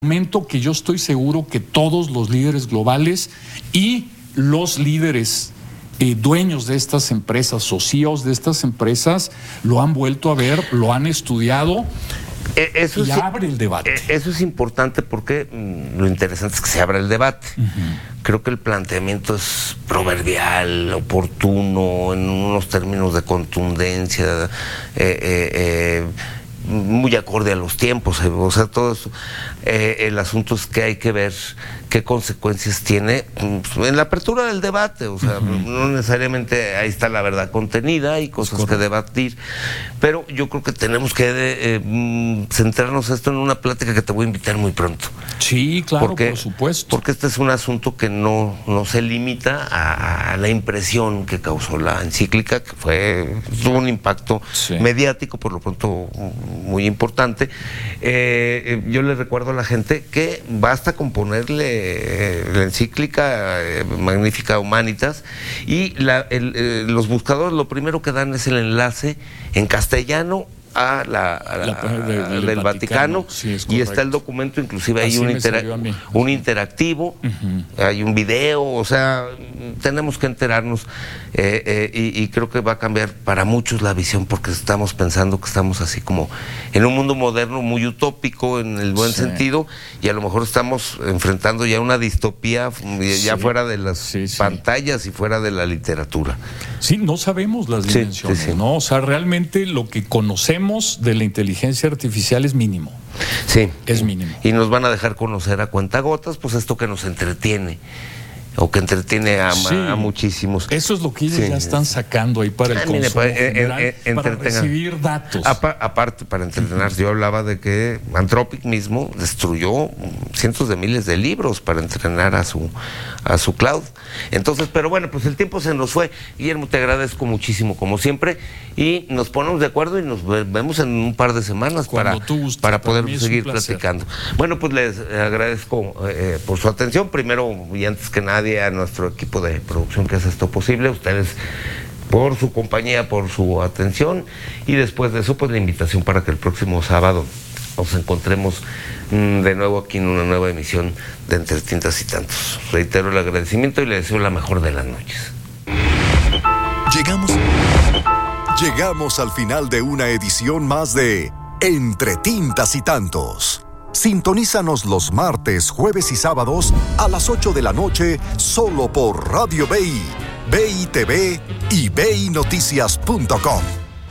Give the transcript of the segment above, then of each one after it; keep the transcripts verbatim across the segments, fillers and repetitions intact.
Momento que yo estoy seguro que todos los líderes globales y los líderes eh, dueños de estas empresas o C E Os de estas empresas lo han vuelto a ver, lo han estudiado eh, eso y es, abre el debate. Eh, eso es importante porque mmm, lo interesante es que se abra el debate. Uh-huh. Creo que el planteamiento es proverbial, oportuno, en unos términos de contundencia, eh, eh, eh, muy acorde a los tiempos, o sea, todo eso. Eh, el asunto es que hay que ver qué consecuencias tiene en la apertura del debate, o sea, uh-huh. no necesariamente ahí está la verdad contenida, hay cosas que debatir, pero yo creo que tenemos que eh, centrarnos esto en una plática que te voy a invitar muy pronto. Sí, claro, porque, por supuesto. Porque este es un asunto que no, no se limita a, a la impresión que causó la encíclica, que fue, tuvo un impacto sí. mediático, por lo pronto muy importante. Eh, yo le recuerdo a la gente que basta con ponerle eh, la encíclica eh, Magnificat Humanitas y la, el, eh, los buscadores lo primero que dan es el enlace en castellano a la, a la, la de, de, del, del Vaticano, Vaticano sí, y está el documento, inclusive hay un, intera un interactivo, uh-huh. hay un video, o sea, tenemos que enterarnos eh, eh, y, y creo que va a cambiar para muchos la visión porque estamos pensando que estamos así como en un mundo moderno muy utópico en el buen sí. sentido y a lo mejor estamos enfrentando ya una distopía ya sí. fuera de las sí, sí. pantallas y fuera de la literatura. Sí, no sabemos las dimensiones, sí, sí, sí. ¿no? O sea, realmente lo que conocemos de la inteligencia artificial es mínimo. Sí. Es mínimo. Y nos van a dejar conocer a cuentagotas, pues esto que nos entretiene. O que entretiene a, sí. a muchísimos. Eso es lo que ellos sí. ya están sacando ahí para el ah, consumo mire, general, en, en, para recibir datos. Apa, aparte, para entretener, uh-huh. yo hablaba de que Anthropic mismo destruyó cientos de miles de libros para entrenar a su a su cloud. Entonces, pero bueno, pues el tiempo se nos fue. Guillermo, te agradezco muchísimo, como siempre, y nos ponemos de acuerdo y nos vemos en un par de semanas para, guste, para poder para seguir platicando. Bueno, pues les agradezco eh, por su atención. Primero y antes que nada, a nuestro equipo de producción que hace esto posible, a ustedes por su compañía, por su atención, y después de eso pues la invitación para que el próximo sábado nos encontremos mmm, de nuevo aquí en una nueva emisión de Entre Tintas y Tantos. Reitero el agradecimiento y le deseo la mejor de las noches. Llegamos Llegamos al final de una edición más de Entre Tintas y Tantos. Sintonízanos los martes, jueves y sábados a las ocho de la noche solo por Radio B I, B I T V y B I Noticias punto com.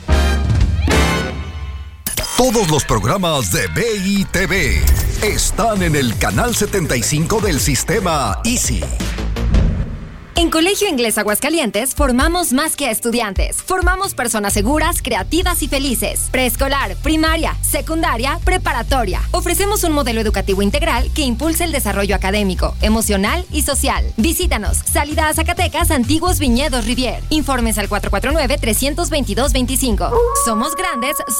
Todos los programas de B I T V están en el canal setenta y cinco del sistema Easy. En Colegio Inglés Aguascalientes formamos más que a estudiantes. Formamos personas seguras, creativas y felices. Preescolar, primaria, secundaria, preparatoria. Ofrecemos un modelo educativo integral que impulsa el desarrollo académico, emocional y social. Visítanos. Salida a Zacatecas, Antiguos Viñedos Rivier. Informes al cuatro cuatro nueve, tres dos dos, dos cinco. Somos grandes.